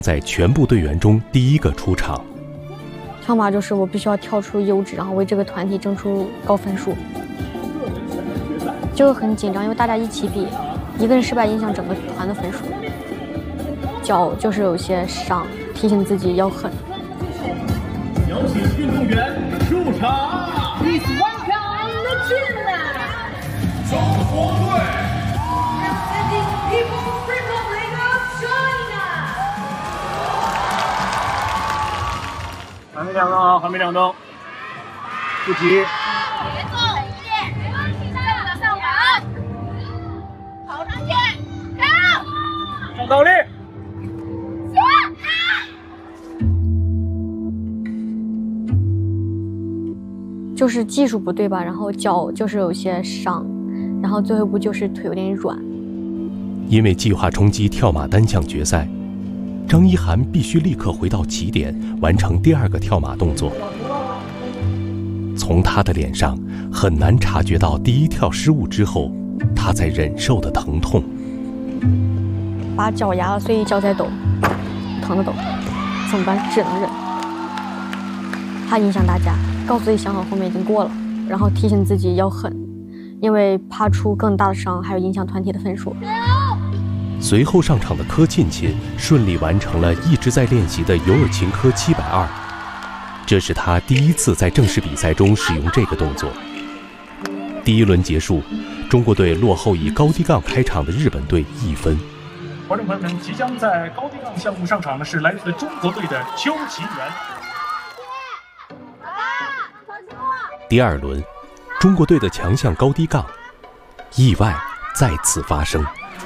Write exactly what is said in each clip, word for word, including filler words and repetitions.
在全部队员中第一个出场。 跳马就是我必须要跳出优质，然后为这个团体争出高分数，就很紧张，因为大家一起比，一个人失败影响整个团的分数。脚就是有些伤，提醒自己要狠。 有请运动员入场。Please welcome the team. 中国队。Representing People's Republic of China. 还没亮灯啊！还没亮灯，不急。 别动，一点，停下来，上网，跑上去，跳， 上倒立。 就是技术不对吧，然后脚就是有些伤，然后最后一步就是腿有点软。 因为计划冲击跳马单项决赛，张一涵必须立刻回到起点，完成第二个跳马动作。从他的脸上很难察觉到第一跳失误之后他在忍受的疼痛。 把脚压了，所以脚在抖，疼的抖，怎么办？只能忍。怕影响大家，告诉自己想好后面已经过了，然后提醒自己要狠，因为怕出更大的伤，还有影响团体的分数。 随后上场的柯沁沁顺利完成了一直在练习的尤尔琴科七百二，这是他第一次在正式比赛中使用这个动作。第一轮结束，中国队落后以高低杠开场的日本队一分。 观众朋友们，即将在高低杠项目上场的是来自中国队的邱其元。 第二轮，中国队的强项高低杠，意外再次发生。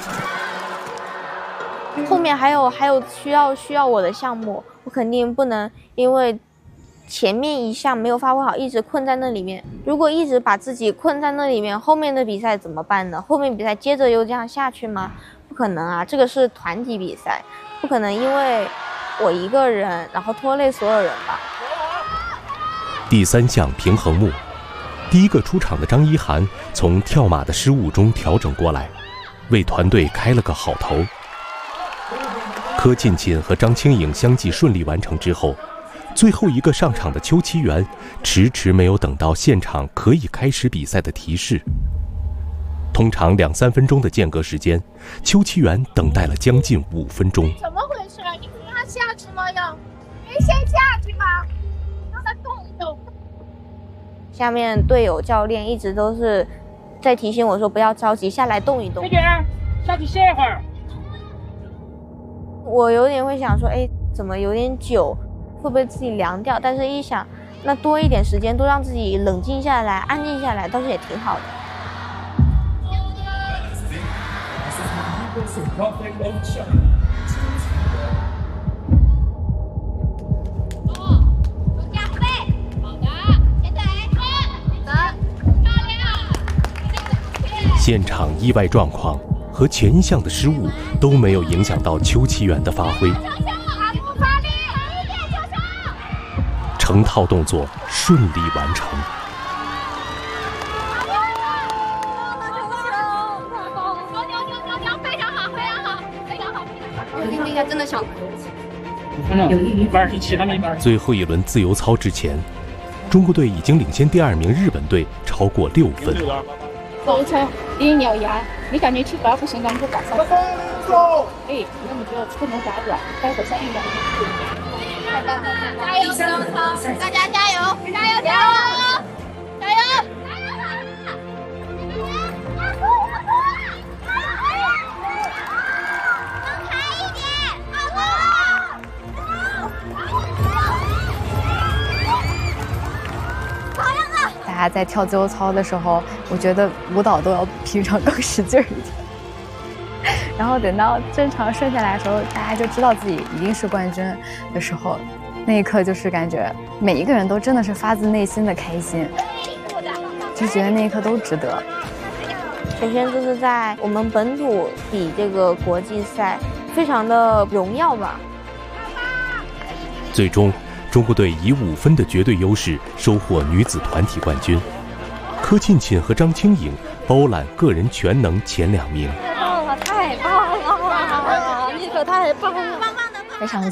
后面还有还有需要需要我的项目，我肯定不能因为前面一项没有发挥好，一直困在那里面。如果一直把自己困在那里面，后面的比赛怎么办呢？后面比赛接着又这样下去吗？不可能啊，这个是团体比赛，不可能因为我一个人然后拖累所有人吧。 第三项平衡木，第一个出场的张一涵从跳马的失误中调整过来，为团队开了个好头。柯沁沁和张清颖相继顺利完成之后，最后一个上场的邱其元迟迟没有等到现场可以开始比赛的提示。通常两三分钟的间隔时间，邱其元等待了将近五分钟。 怎么回事？你不让他下去吗？要，没先下去吗？让他动一动。 下面队友教练一直都是在提醒我说不要着急，下来动一动。 飞姐，下去歇一会儿。 我有点会想说，哎，怎么有点久，会不会自己凉掉？但是一想，那多一点时间，多让自己冷静下来、安静下来，倒是也挺好的。 现场意外状况和前一项的失误都没有影响到邱其元的发挥，成套动作顺利完成。 真的想最後一輪自由操之前，中國隊已經領先第二名日本隊超過六分。 自由操第一秒牙，你感覺七百不行，咱們就打三分。哎，那你就不能打軟，待會再一兩分。 加油，自由操！大家加油，加油，加油，加油！ 大家在跳自由操的时候，我觉得舞蹈都要平常更使劲一点。然后等到正常顺下来的时候，大家就知道自己一定是冠军的时候，那一刻就是感觉每一个人都真的是发自内心的开心，就觉得那一刻都值得。 首先就是在我们本土比这个国际赛，非常的荣耀吧。 最终中国队以五分的绝对优势收获女子团体冠军，柯沁沁和张清颖包揽个人全能前两名。 太棒了，太棒了！你可太棒了， 非常